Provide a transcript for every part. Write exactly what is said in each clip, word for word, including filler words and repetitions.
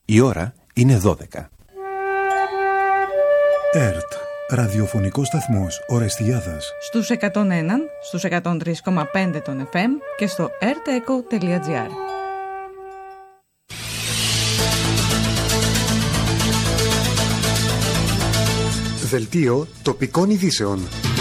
Η ώρα είναι δώδεκα. ΕΡΤ, ραδιοφωνικός σταθμός Ορεστιάδας. Στους εκατόν ένα, στους εκατόν τρία κόμμα πέντε των εφ εμ και στο ερτεκο τελεία τζι άρ. Δελτίο τοπικών ειδήσεων.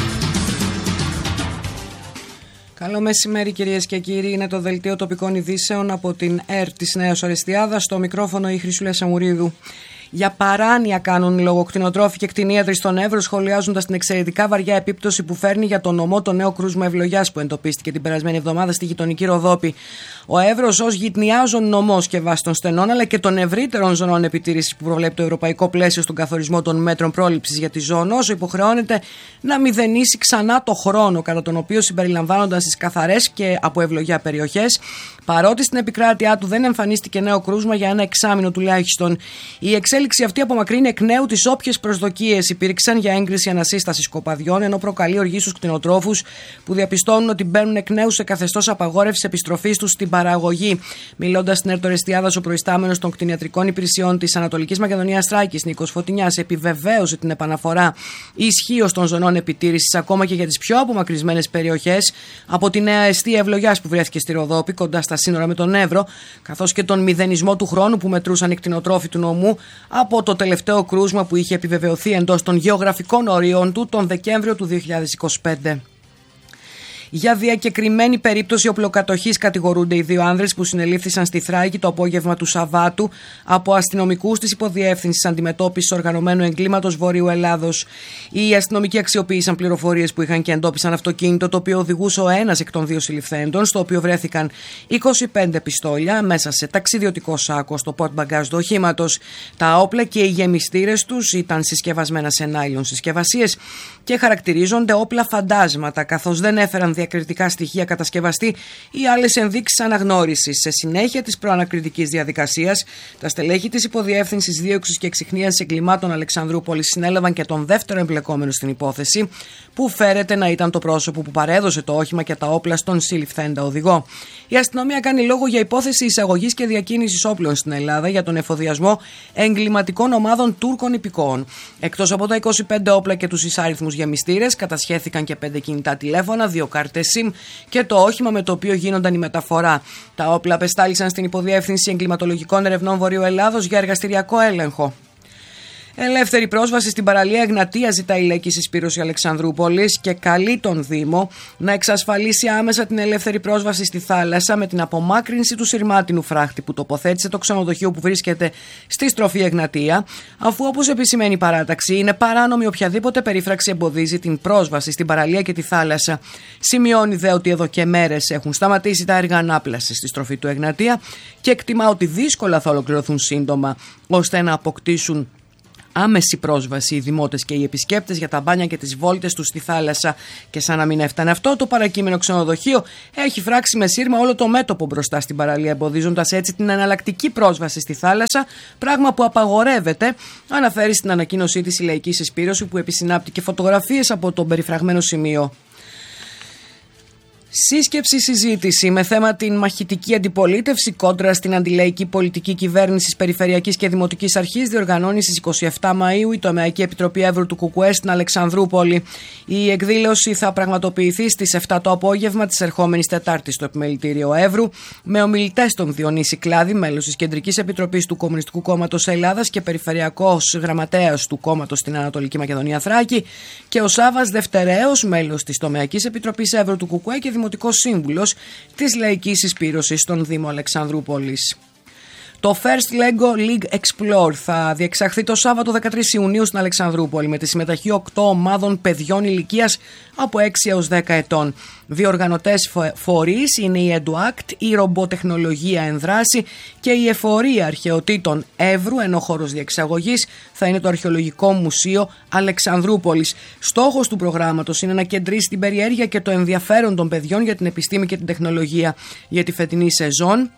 Καλό μεσημέρι κυρίες και κύριοι, είναι το Δελτίο τοπικών ειδήσεων από την ΕΡΤ της Νέας Ορεστιάδας, στο μικρόφωνο η Χρυσούλα Σαμουρίδου. Για παράνοια κάνουν λόγο κτηνοτρόφοι και κτηνίατροι στον Εύρο, σχολιάζοντας την εξαιρετικά βαριά επίπτωση που φέρνει για τον νομό το νέο κρούσμα ευλογιάς που εντοπίστηκε την περασμένη εβδομάδα στη γειτονική Ροδόπη. Ο Εύρος ως γειτνιάζων νομός και βάση των στενών, αλλά και των ευρύτερων ζωνών επιτήρησης που προβλέπει το ευρωπαϊκό πλαίσιο στον καθορισμό των μέτρων πρόληψης για τη ζώνη, υποχρεώνεται να μηδενίσει ξανά το χρόνο κατά τον οποίο συμπεριλαμβάνονταν στις καθαρές και από ευλογιά περιοχές, παρότι στην επικράτειά του δεν εμφανίστηκε νέο κρούσμα για ένα εξάμηνο τουλάχιστον. Η εξέλιξη αυτή απομακρύνει εκ νέου τις όποιες προσδοκίες υπήρξαν για έγκριση ανασύστασης κοπαδιών, ενώ προκαλεί οργή στους κτηνοτρόφους που διαπιστώνουν ότι μπαίνουν εκ νέου σε καθεστώς απαγόρευσης επιστροφής τους στην παραγωγή. Μιλώντας στην ΕΡΤ Ορεστιάδας, ο προϊστάμενος των κτηνιατρικών υπηρεσιών της Ανατολικής Μακεδονίας Θράκης, Νίκος Φωτεινιάς, επιβεβαίωσε την επαναφορά ισχύως των ζωνών επιτήρησης ακόμα και για τις πιο απομακρυσμένες περιοχές, από τη νέα εστία ευλογιάς που βρέθηκε στη Ροδόπη, κοντά στα σύνορα με τον Εύρο, καθώς και τον μηδενισμό του χρόνου που μετρούσαν οι κτηνοτρόφοι του νομού από το τελευταίο κρούσμα που είχε επιβεβαιωθεί εντός των γεωγραφικών ορίων του τον Δεκέμβριο του δύο χιλιάδες είκοσι πέντε. Για διακεκριμένη περίπτωση οπλοκατοχής κατηγορούνται οι δύο άνδρες που συνελήφθησαν στη Θράκη το απόγευμα του Σαββάτου από αστυνομικούς της Υποδιεύθυνσης Αντιμετώπισης Οργανωμένου Εγκλήματος Βορείου Ελλάδος. Οι αστυνομικοί αξιοποίησαν πληροφορίες που είχαν και εντόπισαν αυτοκίνητο το οποίο οδηγούσε ο ένας εκ των δύο συλληφθέντων, στο οποίο βρέθηκαν είκοσι πέντε πιστόλια μέσα σε ταξιδιωτικό σάκο στο πορτμπαγκάζ του οχήματος. Τα όπλα και οι γεμιστήρες τους ήταν συσκευασμένα σε νάιλον συσκευασίες και χαρακτηρίζονται όπλα φαντάσματα, καθώς δεν έφεραν διακριτικά στοιχεία κατασκευαστή ή άλλες ενδείξεις αναγνώρισης. Σε συνέχεια της προανακριτικής διαδικασίας, τα στελέχη της Υποδιεύθυνσης Δίωξης και Εξιχνίασης Εγκλημάτων Αλεξανδρούπολης συνέλαβαν και τον δεύτερο εμπλεκόμενο στην υπόθεση, που φέρεται να ήταν το πρόσωπο που παρέδωσε το όχημα και τα όπλα στον συλληφθέντα οδηγό. Η αστυνομία κάνει λόγο για υπόθεση εισαγωγής και διακίνησης όπλων στην Ελλάδα για τον εφοδιασμό εγκληματικών ομάδων Τούρκων υπηκόων. Εκτός από τα είκοσι πέντε όπλα και τους εισάριθμους γεμιστήρες, κατασχέθηκαν και πέντε κινητά τηλέφωνα, δύο κάρτες SIM και το όχημα με το οποίο γίνονταν η μεταφορά. Τα όπλα απεστάλησαν στην Υποδιεύθυνση Εγκληματολογικών Ερευνών Βορείου Ελλάδος για εργαστηριακό έλεγχο. Ελεύθερη πρόσβαση στην παραλία Εγνατία ζητάει η Λαϊκή Συσπήρωση Αλεξανδρούπολης και καλεί τον Δήμο να εξασφαλίσει άμεσα την ελεύθερη πρόσβαση στη θάλασσα με την απομάκρυνση του σειρμάτινου φράχτη που τοποθέτησε το ξενοδοχείο που βρίσκεται στη στροφή Εγνατία, αφού, όπως επισημαίνει η παράταξη, είναι παράνομη οποιαδήποτε περίφραξη εμποδίζει την πρόσβαση στην παραλία και τη θάλασσα. Σημειώνει δε ότι εδώ και μέρες έχουν σταματήσει τα έργα ανάπλασης στη στροφή του Εγνατία και εκτιμά ότι δύσκολα θα ολοκληρωθούν σύντομα ώστε να αποκτήσουν άμεση πρόσβαση οι δημότες και οι επισκέπτες για τα μπάνια και τις βόλτες τους στη θάλασσα. Και σαν να μην έφτανε αυτό, το παρακείμενο ξενοδοχείο έχει φράξει με σύρμα όλο το μέτωπο μπροστά στην παραλία, εμποδίζοντας έτσι την εναλλακτική πρόσβαση στη θάλασσα, πράγμα που απαγορεύεται, αναφέρει στην ανακοίνωσή της η Λαϊκή Συσπήρωση, που επισυνάπτει και φωτογραφίες από το περιφραγμένο σημείο. Σύσκεψη συζήτηση με θέμα την μαχητική αντιπολίτευση κόντρα στην αντιλαϊκή πολιτική κυβέρνηση της Περιφερειακής και Δημοτικής Αρχής διοργανώνει στις είκοσι επτά Μαΐου η Τομεακή Επιτροπή Εύρου του ΚΚΕ στην Αλεξανδρούπολη. Η εκδήλωση θα πραγματοποιηθεί στις επτά το απόγευμα της ερχόμενης Τετάρτης στο Επιμελητήριο Εύρου, με ομιλητές τον Διονύση Κλάδη, μέλος της Κεντρικής Επιτροπής του Κομμουνιστικού Κόμματος Ελλάδας και περιφερειακός γραμματέας του κόμματος στην Ανατολική Μακεδονία Θράκη, και ο Σάββας Δευτερέος, μέλος της Τομεακής Επιτροπής Εύρου του ΚΚΕ και Δημοτικός Σύμβουλος της Λαϊκής Συσπήρωσης στον Δήμο Αλεξανδρούπολης. Το First Lego League Explore θα διεξαχθεί το Σάββατο δεκατρείς Ιουνίου στην Αλεξανδρούπολη με τη συμμετοχή οκτώ ομάδων παιδιών ηλικίας από έξι έως δέκα ετών. Δύο οργανωτές φορείς είναι η EduAct, η Ρομποτεχνολογία Ενδράση και η Εφορία Αρχαιοτήτων Εύρου, ενώ χώρος διεξαγωγής θα είναι το Αρχαιολογικό Μουσείο Αλεξανδρούπολης. Στόχος του προγράμματος είναι να κεντρήσει την περιέργεια και το ενδιαφέρον των παιδιών για την επιστήμη και την τεχνολογία. Για τη φετινή σεζόν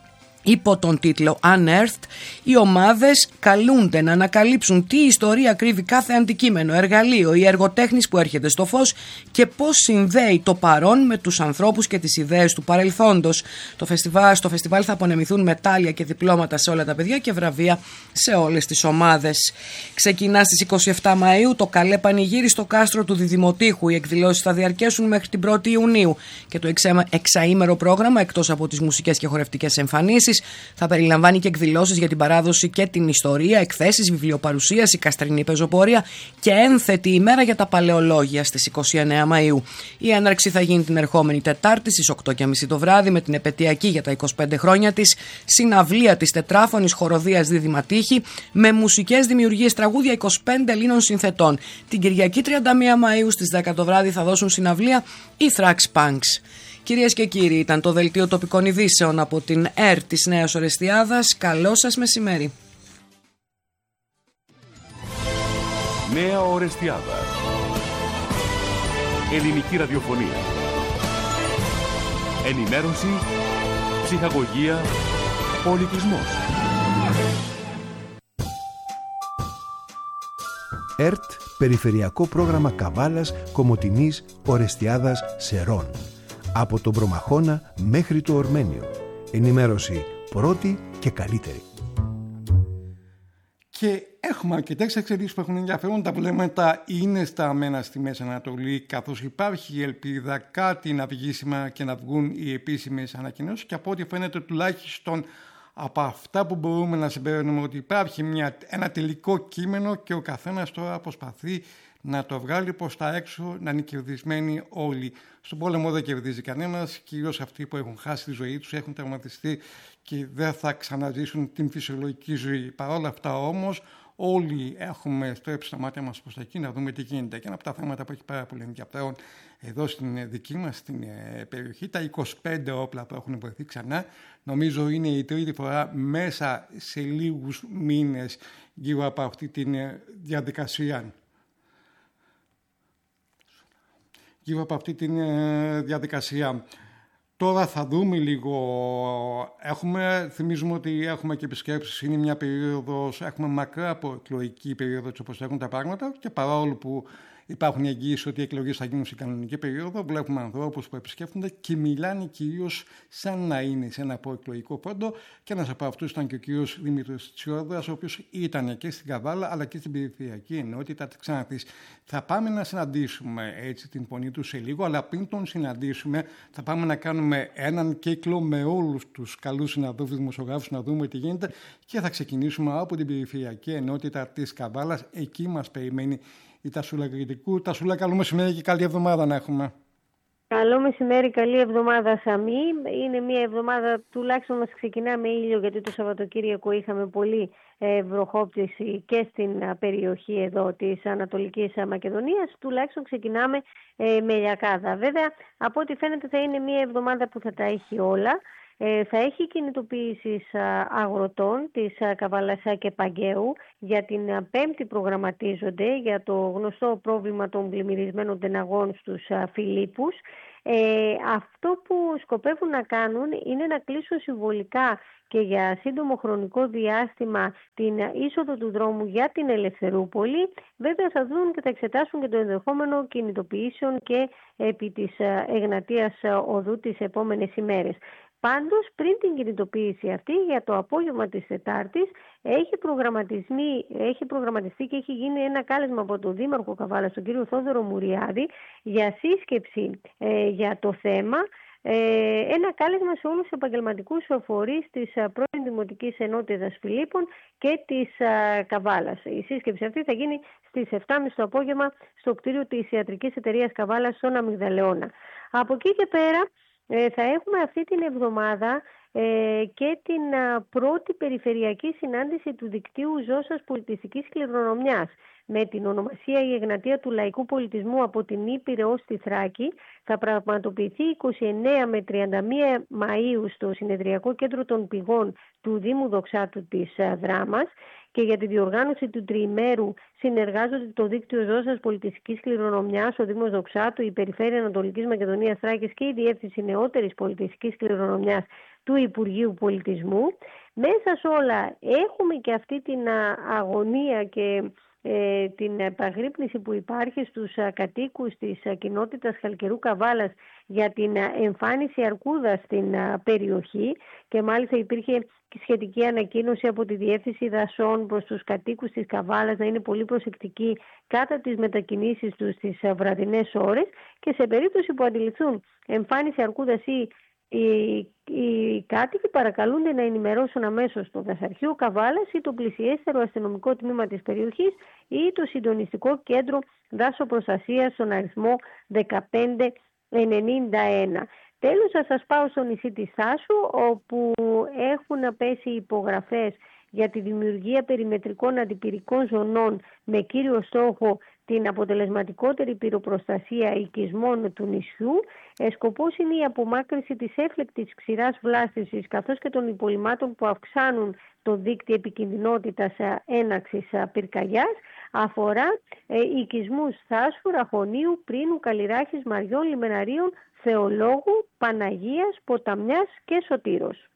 Υπό τον τίτλο Unearthed, οι ομάδες καλούνται να ανακαλύψουν τι ιστορία κρύβει κάθε αντικείμενο, εργαλείο ή έργο τέχνης που έρχεται στο φως και πώς συνδέει το παρόν με τους ανθρώπους και τις ιδέες του παρελθόντος. Το φεστιβάλ, στο φεστιβάλ θα απονεμηθούν μετάλλια και διπλώματα σε όλα τα παιδιά και βραβεία σε όλες τις ομάδες. Ξεκινά στις είκοσι επτά Μαΐου το καλέ πανηγύρι στο κάστρο του Διδημοτήχου. Οι εκδηλώσεις θα διαρκέσουν μέχρι την πρώτη Ιουνίου και το εξαήμερο πρόγραμμα, εκτός από τις μουσικές και χορευτικές εμφανίσεις, θα περιλαμβάνει και εκδηλώσεις για την παράδοση και την ιστορία, εκθέσεις, βιβλιοπαρουσίαση, καστρινή πεζοπορία και ένθετη ημέρα για τα παλαιολόγια στις είκοσι εννέα Μαΐου. Η έναρξη θα γίνει την ερχόμενη Τετάρτη στις οκτώ και μισή το βράδυ με την επετειακή για τα είκοσι πέντε χρόνια της συναυλία της τετράφωνης χοροδίας Δίδυμα Τύχη με μουσικές δημιουργίες τραγούδια είκοσι πέντε Ελλήνων συνθετών. Την Κυριακή τριάντα μία Μαΐου στις δέκα το βράδυ θα δώσουν συναυλία οι Thrax Punks. Κυρίες και κύριοι, ήταν το δελτίο τοπικών ειδήσεων από την ΕΡΤ της Νέας Ορεστιάδας. Καλό σας μεσημέρι. Νέα Ορεστιάδα. Ελληνική ραδιοφωνία. Ενημέρωση, ψυχαγωγία, πολιτισμός. ΕΡΤ, Περιφερειακό Πρόγραμμα Καβάλας, Κομοτηνής, Ορεστιάδας, Σερών. Από τον Προμαχώνα μέχρι το Ορμένιο. Ενημέρωση πρώτη και καλύτερη. Και έχουμε αρκετές εξελίξεις που έχουν ενδιαφέρον. Τα βλέμματα είναι στραμμένα στη Μέση Ανατολή, καθώς υπάρχει η ελπίδα κάτι να βγει σήμερα και να βγουν οι επίσημες ανακοινώσεις. Και από ό,τι φαίνεται, τουλάχιστον από αυτά που μπορούμε να συμπεραίνουμε, ότι υπάρχει μια, ένα τελικό κείμενο και ο καθένας τώρα προσπαθεί να το βγάλει προς τα έξω, να είναι κερδισμένοι όλοι. Στον πόλεμο δεν κερδίζει κανένας, κυρίως αυτοί που έχουν χάσει τη ζωή τους, έχουν τραυματιστεί και δεν θα ξαναζήσουν την φυσιολογική ζωή. Παρ' όλα αυτά όμως, όλοι έχουμε στρέψει τα μάτια μας προς τα εκεί να δούμε τι γίνεται. Και ένα από τα θέματα που έχει πάρα πολύ ενδιαφέρον εδώ στην δική μας στην περιοχή, τα είκοσι πέντε όπλα που έχουν βρεθεί ξανά, νομίζω είναι η τρίτη φορά μέσα σε λίγους μήνες γύρω από αυτή τη διαδικασία. Γύρω από αυτή τη διαδικασία. Τώρα θα δούμε λίγο, έχουμε, θυμίζουμε ότι έχουμε και επισκέψεις, είναι μια περίοδος, έχουμε μακρά προεκλογική περίοδο όπως έχουν τα πράγματα και παρόλο που υπάρχουν εγγύησεις ότι οι εκλογές θα γίνουν σε κανονική περίοδο, βλέπουμε ανθρώπους που επισκέφτονται και μιλάνε κυρίως σαν να είναι σε ένα προεκλογικό φόντο και ένας από αυτούς ήταν και ο κύριος Δημήτρης Τσιόδρας, ο οποίος ήταν και στην Καβάλα αλλά και στην περιφερειακή ενότητα της Ξάνθης. Θα πάμε να συναντήσουμε έτσι την φωνή του σε λίγο, αλλά πριν τον συναντήσουμε θα πάμε να κάνουμε έναν κύκλο με όλους τους καλούς συναδέλφους δημοσιογράφους να δούμε τι γίνεται και θα ξεκινήσουμε από την περιφερειακή ενότητα της Καβάλας. Εκεί μας περιμένει η Τασούλα Κρητικού. Τασούλα, καλό μεσημέρι και καλή εβδομάδα να έχουμε. Καλό μεσημέρι, καλή εβδομάδα Σαμή. Είναι μια εβδομάδα, τουλάχιστον μας ξεκινά με ήλιο, γιατί το Σαββατοκύριακο είχαμε πολύ ε, βροχόπτωση και στην περιοχή εδώ της Ανατολικής Μακεδονίας. Τουλάχιστον ξεκινάμε ε, με λιακάδα. Βέβαια, από ό,τι φαίνεται θα είναι μια εβδομάδα που θα τα έχει όλα. Ε, θα έχει κινητοποίησεις αγροτών της Καβαλασσά και Παγκαίου. Για την Πέμπτη προγραμματίζονται για το γνωστό πρόβλημα των πλημμυρισμένων τεναγών στους Φιλίππους. Ε, αυτό που σκοπεύουν να κάνουν είναι να κλείσουν συμβολικά και για σύντομο χρονικό διάστημα την είσοδο του δρόμου για την Ελευθερούπολη. Βέβαια θα δουν και θα εξετάσουν και το ενδεχόμενο κινητοποιήσεων και επί της Εγνατίας Οδού τις επόμενες ημέρες. Πάντως, πριν την κινητοποίηση αυτή, για το απόγευμα της Τετάρτης, έχει, έχει προγραμματιστεί και έχει γίνει ένα κάλεσμα από τον Δήμαρχο Καβάλας, τον κύριο Θόδωρο Μουριάδη, για σύσκεψη ε, για το θέμα. Ε, ένα κάλεσμα σε όλους τους επαγγελματικούς φορείς της πρώην Δημοτικής Ενότητας Φιλίππων και της α, Καβάλας. Η σύσκεψη αυτή θα γίνει στις επτά και μισή το απόγευμα στο κτίριο της Ιατρικής Εταιρείας Καβάλας στον Αμυγδαλεώνα. Από εκεί και πέρα, Ε, θα έχουμε αυτή την εβδομάδα ε, και την α, πρώτη περιφερειακή συνάντηση του δικτύου Ζώσας Πολιτιστικής Κληρονομιάς με την ονομασία «Η Εγνατία του Λαϊκού Πολιτισμού από την Ήπειρο στη Θράκη». Θα πραγματοποιηθεί είκοσι εννέα με τριάντα μία Μαΐου στο Συνεδριακό Κέντρο των Πηγών του Δήμου Δοξάτου της α, Δράμας. Και για τη διοργάνωση του τριημέρου συνεργάζονται το Δίκτυο Ζώσας Πολιτιστικής Κληρονομιάς, ο Δήμος Δοξάτου, η Περιφέρεια Ανατολικής Μακεδονίας Θράκης και η Διεύθυνση Νεότερης Πολιτιστικής Κληρονομιάς του Υπουργείου Πολιτισμού. Μέσα σε όλα έχουμε και αυτή την αγωνία και ε, την επαγρύπνηση που υπάρχει στους α, κατοίκους της α, κοινότητας Χαλκερού Καβάλας για την α, εμφάνιση αρκούδας στην α, περιοχή, και μάλιστα υπήρχε και σχετική ανακοίνωση από τη Διεύθυνση Δασών προς τους κατοίκους της Καβάλας να είναι πολύ προσεκτικοί κατά τις μετακινήσεις τους στις α, βραδινές ώρες, και σε περίπτωση που αντιληφθούν εμφάνιση αρκούδας ή Οι, οι κάτοικοι παρακαλούνται να ενημερώσουν αμέσως το Δασαρχείο Καβάλας ή το πλησιέστερο αστυνομικό τμήμα της περιοχής ή το συντονιστικό κέντρο δάσο προστασίας στον αριθμό δεκαπέντε ενενήντα ένα. Τέλος, θα σας πάω στο νησί της Θάσου, όπου έχουν πέσει υπογραφές για τη δημιουργία περιμετρικών αντιπυρικών ζωνών με κύριο στόχο την αποτελεσματικότερη πυροπροστασία οικισμών του νησιού. Ε, σκοπός είναι η απομάκρυνση της έφλεκτης ξηράς βλάστησης καθώς και των υπολειμμάτων που αυξάνουν το δίκτυο επικινδυνότητας έναξης πυρκαγιάς. Αφορά ε, οικισμούς Θάσου, Ραχωνίου, Πρίνου, Καλλιράχης, Μαριών, Λιμεναρίων, Θεολόγου, Παναγίας, Ποταμιάς και Σωτήρος.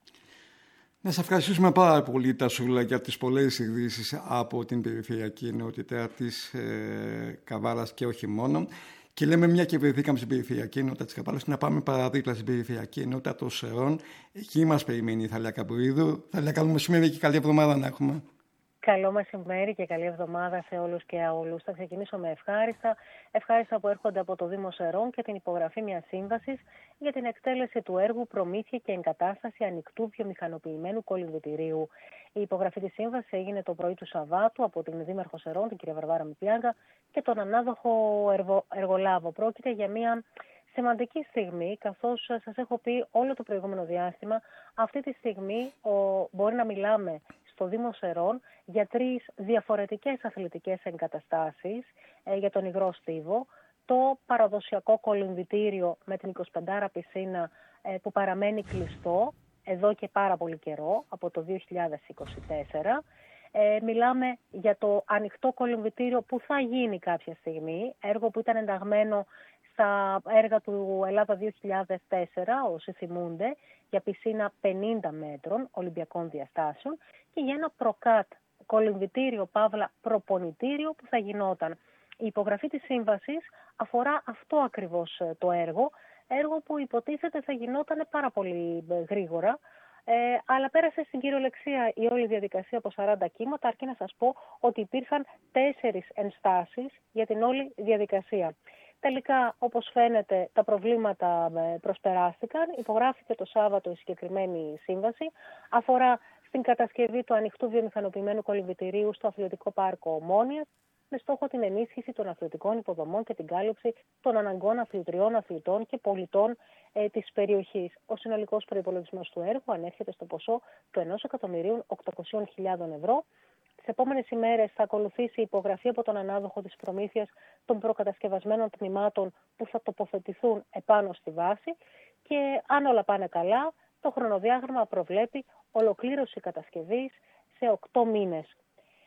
Να σας ευχαριστήσουμε πάρα πολύ, Τασούλα, για τις πολλές ειδήσεις από την περιφερειακή ενότητα της ε, Καβάλας και όχι μόνο. Και λέμε, μια και βρεθήκαμε στην περιφερειακή ενότητα της Καβάλας, να πάμε παραδίπλα στην περιφερειακή ενότητα των Σερών. Εκεί μας περιμένει η Θαλία Καμπουρίδου. Θαλία, καλό μεσημέρι και καλή εβδομάδα να έχουμε. Καλό μεσημέρι και καλή εβδομάδα σε όλους και όλους. Θα ξεκινήσω με ευχάριστα. Ευχάριστα που έρχονται από το Δήμο Σερών και την υπογραφή μιας σύμβασης για την εκτέλεση του έργου προμήθεια και εγκατάσταση ανοιχτού βιομηχανοποιημένου κολυμβητηρίου. Η υπογραφή της σύμβασης έγινε το πρωί του Σαββάτου από την Δήμαρχο Σερών, την κυρία Βαρβάρα Μηπιάγκα, και τον ανάδοχο εργο, εργολάβο. Πρόκειται για μια σημαντική στιγμή, καθώς σας έχω πει όλο το προηγούμενο διάστημα, αυτή τη στιγμή ο, μπορεί να μιλάμε στο Δήμο Σερών για τρεις διαφορετικές αθλητικές εγκαταστάσεις ε, για τον υγρό στίβο. Το παραδοσιακό κολυμβητήριο με την εικοσιπεντάρα πισίνα ε, που παραμένει κλειστό εδώ και πάρα πολύ καιρό, από το δύο χιλιάδες είκοσι τέσσερα. Ε, μιλάμε για το ανοιχτό κολυμβητήριο που θα γίνει κάποια στιγμή, έργο που ήταν ενταγμένο στα έργα του Ελλάδα δύο χιλιάδες τέσσερα, όσοι θυμούνται, για πισίνα πενήντα μέτρων Ολυμπιακών διαστάσεων και για ένα προκάτ κολυμβητήριο παύλα προπονητήριο που θα γινόταν. Η υπογραφή της σύμβασης αφορά αυτό ακριβώς το έργο, έργο που υποτίθεται θα γινόταν πάρα πολύ γρήγορα, ε, αλλά πέρασε στην κυριολεξία η όλη διαδικασία από σαράντα κύματα, αρκεί να σας πω ότι υπήρχαν τέσσερις ενστάσεις για την όλη διαδικασία. Τελικά, όπως φαίνεται, τα προβλήματα προσπεράστηκαν. Υπογράφηκε το Σάββατο η συγκεκριμένη σύμβαση. Αφορά στην κατασκευή του ανοιχτού βιομηχανοποιημένου κολυμβητηρίου στο Αθλητικό Πάρκο Ομόνιας, με στόχο την ενίσχυση των αθλητικών υποδομών και την κάλυψη των αναγκών αθλητριών, αθλητών και πολιτών ε, της περιοχής. Ο συνολικός προϋπολογισμός του έργου ανέρχεται στο ποσό του ενός εκατομμυρίου οκτακόσιες χιλιάδες ευρώ. Τις επόμενες ημέρες θα ακολουθήσει η υπογραφή από τον ανάδοχο της προμήθειας των προκατασκευασμένων τμήματων που θα τοποθετηθούν επάνω στη βάση και αν όλα πάνε καλά, το χρονοδιάγραμμα προβλέπει ολοκλήρωση κατασκευής σε οκτώ μήνες.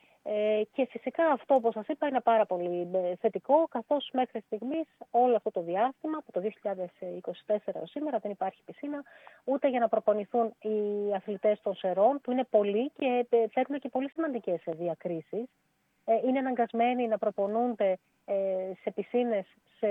Ε, και φυσικά αυτό, όπως σας είπα, είναι πάρα πολύ θετικό, καθώς μέχρι στιγμής όλο αυτό το διάστημα, από το δύο χιλιάδες είκοσι τέσσερα ως σήμερα, δεν υπάρχει πισίνα ούτε για να προπονηθούν οι αθλητές των Σερών, που είναι πολλοί και θέτουν και πολύ σημαντικές διακρίσεις. Ε, είναι αναγκασμένοι να προπονούνται ε, σε πισίνες σε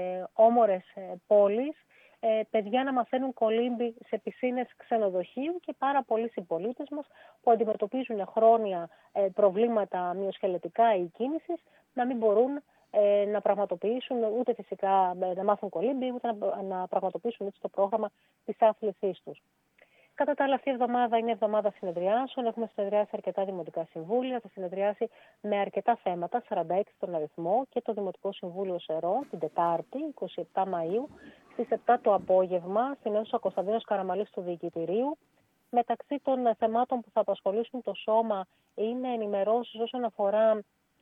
όμορες πόλεις, Ε, παιδιά να μαθαίνουν κολύμπι σε πισίνες ξενοδοχείου και πάρα πολλοί συμπολίτες μας που αντιμετωπίζουν χρόνια ε, προβλήματα μυοσκελετικά ή κίνησης να μην μπορούν ε, να πραγματοποιήσουν ούτε φυσικά ε, να μάθουν κολύμπι ούτε να, να πραγματοποιήσουν έτσι το πρόγραμμα της άθλησής τους. Κατά τα άλλα, αυτή η εβδομάδα είναι εβδομάδα συνεδριάσεων. Έχουμε συνεδριάσει αρκετά δημοτικά συμβούλια. Θα συνεδριάσει με αρκετά θέματα, σαράντα έξι τον αριθμό, και το Δημοτικό Συμβούλιο Σερών την Τετάρτη, εικοστή εβδόμη Μαΐου, στις επτά το απόγευμα, στην αίθουσα Κωνσταντίνος Καραμαλής του Διοικητηρίου. Μεταξύ των θεμάτων που θα απασχολήσουν το σώμα είναι ενημερώσεις όσον αφορά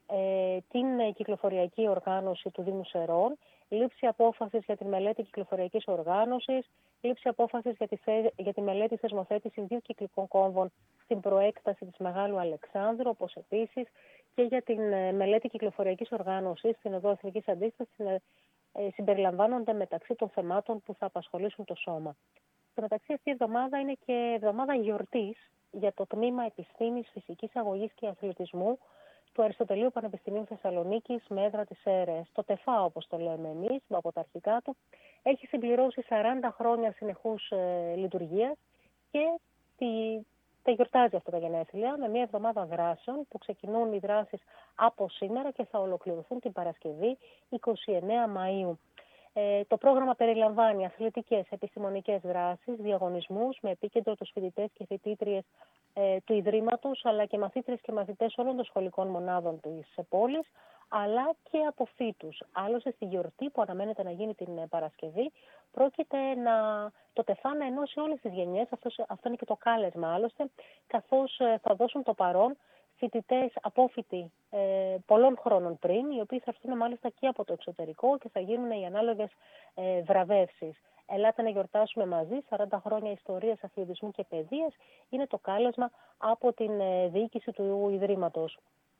ε, την κυκλοφοριακή οργάνωση του Δήμου Σερών, λήψη απόφασης για τη μελέτη κυκλοφοριακής οργάνωσης, λήψη απόφασης για τη, θε... για τη μελέτη θεσμοθέτηση δύο κυκλικών κόμβων στην προέκταση της Μεγάλου Αλεξάνδρου, όπως επίσης και για τη μελέτη κυκλοφοριακής οργάνωσης στην οδό Εθνικής Αντίστασης, ε, συμπεριλαμβάνονται μεταξύ των θεμάτων που θα απασχολήσουν το σώμα. Στο μεταξύ, αυτή η εβδομάδα είναι και εβδομάδα γιορτής για το Τμήμα Επιστήμης, Φυσικής Αγωγής και Αθλητισμού του Αριστοτελείου Πανεπιστημίου Θεσσαλονίκης με έδρα της ΕΡΕΣ. Το ΤΕΦΑ, όπως το λέμε εμείς, από τα αρχικά του, έχει συμπληρώσει σαράντα χρόνια συνεχούς ε, λειτουργίας και τη, τα γιορτάζει αυτά τα γενέθλια με μια εβδομάδα δράσεων που ξεκινούν οι δράσεις από σήμερα και θα ολοκληρωθούν την Παρασκευή εικοστή ενάτη Μαΐου. Ε, το πρόγραμμα περιλαμβάνει αθλητικές, επιστημονικές δράσεις, διαγωνισμούς με επίκεντρο τους φοιτητές και φοιτήτριες ε, του Ιδρύματος, αλλά και μαθήτριες και μαθητές όλων των σχολικών μονάδων της πόλης, αλλά και από φοιτούς. Άλλωστε, στη γιορτή που αναμένεται να γίνει την Παρασκευή, πρόκειται να, το ΤΕΦΑ να ενώσει όλες τις γενιές, αυτό, αυτό είναι και το κάλεσμα άλλωστε, καθώς ε, θα δώσουν το παρόν φοιτητές απόφοιτοι ε, πολλών χρόνων πριν, οι οποίοι θα έρθουν μάλιστα και από το εξωτερικό και θα γίνουν οι ανάλογες ε, βραβεύσεις. Ελάτε να γιορτάσουμε μαζί, σαράντα χρόνια ιστορίας, αθλητισμού και παιδείας, είναι το κάλεσμα από την ε, διοίκηση του Ιδρύματος.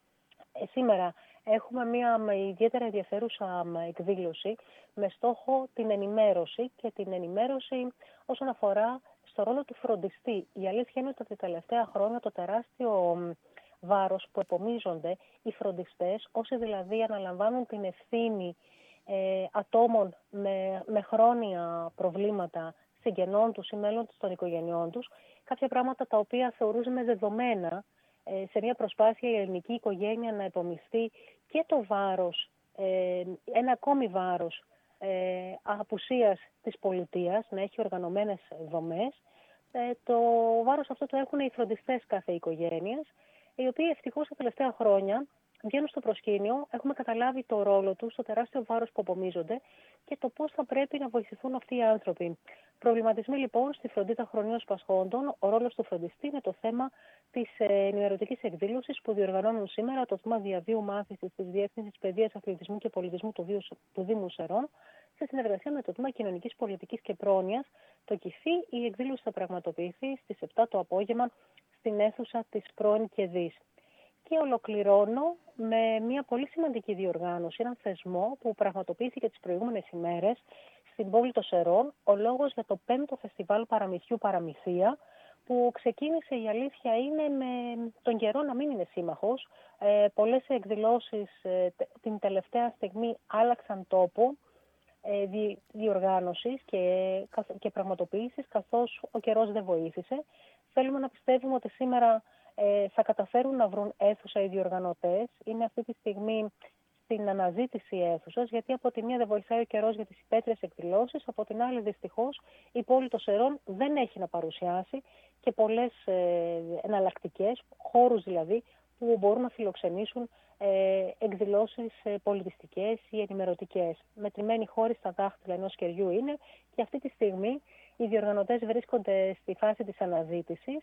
Ε, σήμερα έχουμε μια ιδιαίτερα ενδιαφέρουσα εκδήλωση με στόχο την ενημέρωση και την ενημέρωση όσον αφορά στο ρόλο του φροντιστή. Η αλήθεια είναι ότι τα τελευταία χρόνια το τεράστιο βάρος που επομίζονται οι φροντιστές, όσοι δηλαδή αναλαμβάνουν την ευθύνη ε, ατόμων με, με χρόνια προβλήματα συγγενών τους ή μέλων των οικογενειών τους, κάποια πράγματα τα οποία θεωρούσαμε δεδομένα ε, σε μια προσπάθεια η ελληνική οικογένεια να επομιστεί και το βάρος, ε, ένα ακόμη βάρος ε, απουσίας της πολιτείας, να έχει οργανωμένες δομές. Ε, το βάρος αυτό το έχουν οι φροντιστές κάθε οικογένειας, οι οποίοι ευτυχώς τα τελευταία χρόνια βγαίνουν στο προσκήνιο, έχουμε καταλάβει το ρόλο τους, το τεράστιο βάρος που απομίζονται και το πώς θα πρέπει να βοηθηθούν αυτοί οι άνθρωποι. Προβληματισμοί λοιπόν στη φροντίδα χρονίως πασχόντων, ο ρόλος του φροντιστή είναι το θέμα της ενημερωτικής εκδήλωσης που διοργανώνουν σήμερα το Τμήμα Διαβίου Μάθησης της Διεύθυνσης Παιδείας, Αθλητισμού και Πολιτισμού του Δήμου Σερών, σε συνεργασία με το Τμήμα Κοινωνικής Πολιτικής και Πρόνοιας, το ΚΙΦΗ. Η εκδήλωση θα πραγματοποιηθεί στις επτά το απόγευμα στην αίθουσα της πρώην ΚΕΔΙΣ. Και ολοκληρώνω με μια πολύ σημαντική διοργάνωση, έναν θεσμό που πραγματοποιήθηκε τις προηγούμενες ημέρες στην πόλη των Σερών, ο λόγος για το πέμπτο Φεστιβάλ Παραμυθιού Παραμυθία, που ξεκίνησε, η αλήθεια είναι, με τον καιρό να μην είναι σύμμαχος. Ε, πολλές εκδηλώσεις ε, την τελευταία στιγμή άλλαξαν τόπο ε, δι, διοργάνωσης και, και πραγματοποίησης, καθώς ο καιρός δεν βοήθησε. Θέλουμε να πιστεύουμε ότι σήμερα ε, θα καταφέρουν να βρουν αίθουσα οι διοργανωτές. Είναι αυτή τη στιγμή στην αναζήτηση αίθουσας, γιατί από τη μία δεν βοηθάει ο καιρός για τις υπαίθριες εκδηλώσεις, από την άλλη δυστυχώς η πόλη των Σερών δεν έχει να παρουσιάσει και πολλές ε, εναλλακτικές, χώρους δηλαδή, που μπορούν να φιλοξενήσουν ε, εκδηλώσεις ε, πολιτιστικές ή ενημερωτικές. Μετρημένοι χώροι στα δάχτυλα ενός χεριού είναι και αυτή τη στιγμή οι διοργανωτές βρίσκονται στη φάση της αναζήτησης.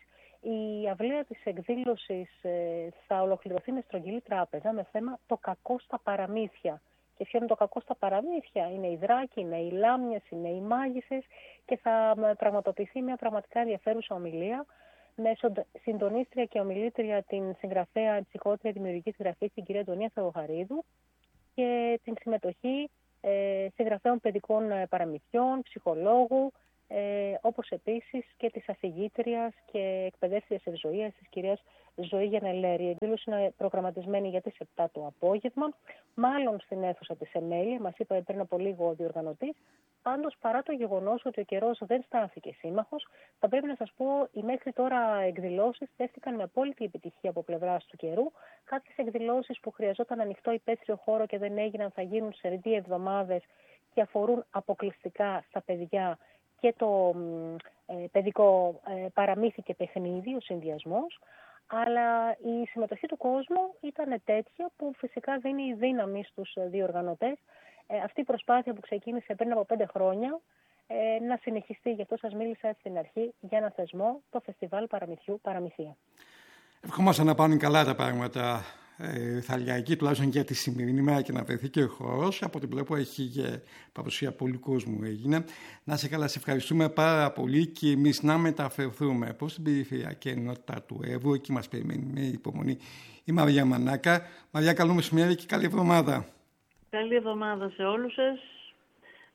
Η αυλαία της εκδήλωσης ε, θα ολοκληρωθεί με στρογγυλή τράπεζα με θέμα το κακό στα παραμύθια. Και ποιο είναι το κακό στα παραμύθια? Είναι οι δράκοι, είναι οι λάμιες, είναι οι μάγισσες και θα πραγματοποιηθεί μια πραγματικά ενδιαφέρουσα ομιλία με συντονίστρια και ομιλήτρια την συγγραφέα, ψυχότρια δημιουργικής γραφής, την κυρία Αντωνία Θεοχαρίδου, και την συμμετοχή ε, συγγραφέων παιδικών παραμυθιών, ψυχολόγου, ε, όπως επίσης και της αφηγήτριας και εκπαιδεύτριας ευζοίας της κυρίας Ζωή Γενελέρη. Η εκδήλωση είναι προγραμματισμένη για τις επτά το απόγευμα, μάλλον στην αίθουσα της Εμέλεια, μας είπε πριν από λίγο ο διοργανωτής. Πάντως, παρά το γεγονός ότι ο καιρός δεν στάθηκε σύμμαχος, θα πρέπει να σας πω, οι μέχρι τώρα εκδηλώσεις στέφτηκαν με απόλυτη επιτυχία από πλευράς του καιρού. Κάποιες εκδηλώσεις που χρειαζόταν ανοιχτό υπαίθριο χώρο και δεν έγιναν θα γίνουν σε δύο εβδομάδες και αφορούν αποκλειστικά στα παιδιά και το ε, παιδικό ε, παραμύθι και παιχνίδι, ο συνδυασμός. Αλλά η συμμετοχή του κόσμου ήταν τέτοια που φυσικά δίνει δύναμη στους διοργανωτές. Ε, αυτή η προσπάθεια που ξεκίνησε πριν από πέντε χρόνια ε, να συνεχιστεί. Γι' αυτό σας μίλησα στην αρχή για ένα θεσμό, το Φεστιβάλ Παραμυθιού Παραμυθία. Ευχόμαστε να πάνε καλά τα πράγματα, ε, Θαλιακή, τουλάχιστον για τη σημερινή μέρα, και να βρεθεί και ο χώρος. Από την πλευρά που έχει και παρουσία πολύ κόσμου έγινε. Να σε καλά, σε ευχαριστούμε πάρα πολύ και εμείς να μεταφερθούμε προς την περιφερειακή ενότητα του Εύρου. Εκεί μας περιμένει με υπομονή η Μαρία Μανάκα. Μαρία, καλό μεσημέρι και καλή εβδομάδα. Καλή εβδομάδα σε όλους σας.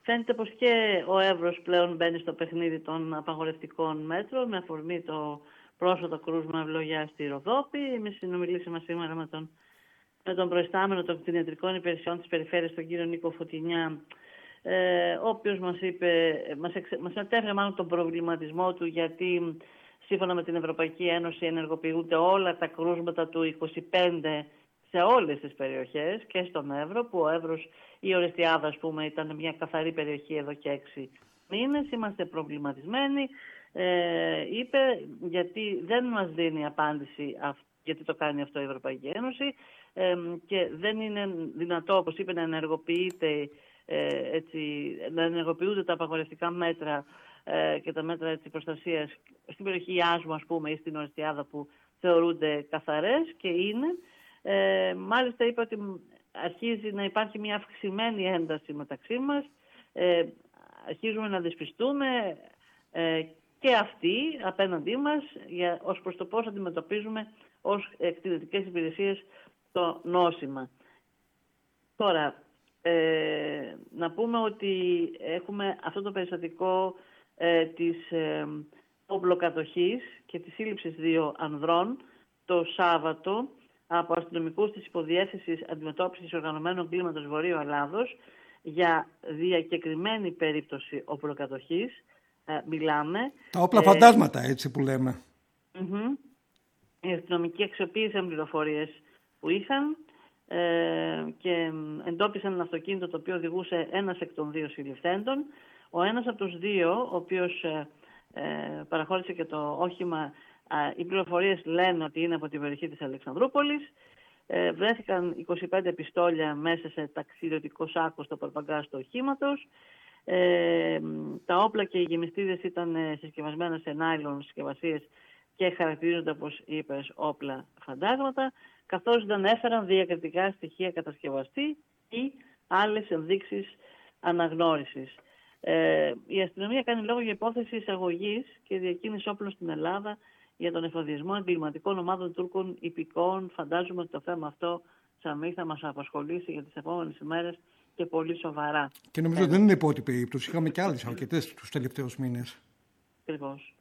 Φαίνεται πως και ο Εύρος πλέον μπαίνει στο παιχνίδι των απαγορευτικών μέτρων με αφορμή το πρόσφατο κρούσμα ευλογιά στη Ροδόπη. Εμείς συνομιλήσαμε σήμερα με τον, με τον προϊστάμενο των κτηνιατρικών υπηρεσιών της περιφέρειας, τον κύριο Νίκο Φωτεινιά, ε, ο οποίος μας είπε, μας, εξε, μας μετέφερε μάλλον τον προβληματισμό του, γιατί σύμφωνα με την Ευρωπαϊκή Ένωση ενεργοποιούνται όλα τα κρούσματα του είκοσι πέντε σε όλες τις περιοχές και στον Εύρο, που ο Εύρος, η Ορεστιάδα ας πούμε, ήταν μια καθαρή περιοχή εδώ και έξι μήνες. Είμαστε προβληματισμένοι, ε, είπε, γιατί δεν μας δίνει απάντηση γιατί το κάνει αυτό η Ευρωπαϊκή Ένωση, ε, και δεν είναι δυνατό, όπως είπε, να ενεργοποιείται ε, έτσι, να ενεργοποιούνται τα απαγορευτικά μέτρα ε, και τα μέτρα έτσι, προστασίας στην περιοχή Ιάσμου ας πούμε ή στην Ορεστιάδα, που θεωρούνται καθαρές και είναι. Ε, μάλιστα είπε ότι αρχίζει να υπάρχει μια αυξημένη ένταση μεταξύ μας, ε, αρχίζουμε να δυσπιστούμε ε, και αυτοί απέναντί μας για, ως προς το πώς αντιμετωπίζουμε ως κτηνιατρικές υπηρεσίες το νόσημα. Τώρα, ε, να πούμε ότι έχουμε αυτό το περιστατικό ε, της ε, όπλοκατοχής και της σύλληψης δύο ανδρών το Σάββατο από αστυνομικούς της Υποδιεύθυνσης Αντιμετώπισης Οργανωμένου Εγκλήματος Βορείου Ελλάδος για διακεκριμένη περίπτωση όπλοκατοχής. Ε, μιλάμε. Τα όπλα φαντάσματα, έτσι που λέμε. Mm-hmm. Οι αστυνομικοί αξιοποίησαν πληροφορίες που είχαν ε, και εντόπισαν ένα αυτοκίνητο το οποίο οδηγούσε ένας εκ των δύο συλληφθέντων. Ο ένας από τους δύο, ο οποίος ε, ε, παραχώρησε και το όχημα, οι πληροφορίες λένε ότι είναι από την περιοχή της Αλεξανδρούπολης. Ε, βρέθηκαν είκοσι πέντε πιστόλια μέσα σε ταξιδιωτικό σάκο στο παρπαγκάζ του οχήματος. Ε, τα όπλα και οι γεμιστίδες ήταν συσκευασμένα σε νάιλον συσκευασίες και χαρακτηρίζονται, όπως είπες, όπλα φαντάσματα, καθώς δεν έφεραν διακριτικά στοιχεία κατασκευαστή ή άλλες ενδείξεις αναγνώρισης. Ε, η αστυνομία κάνει λόγο για υπόθεση εισαγωγής και διακίνηση όπλων στην Ελλάδα για τον εφοδιασμό εγκληματικών ομάδων Τούρκων υπηκόων. Φαντάζομαι ότι το θέμα αυτό, Σαμί, θα μας απασχολήσει για τις επόμενες ημέρες και πολύ σοβαρά. Και νομίζω ότι δεν είναι η πρώτη περίπτωση. Είχαμε και άλλες αρκετές τους τελευταίους μήνες. Ακριβώς.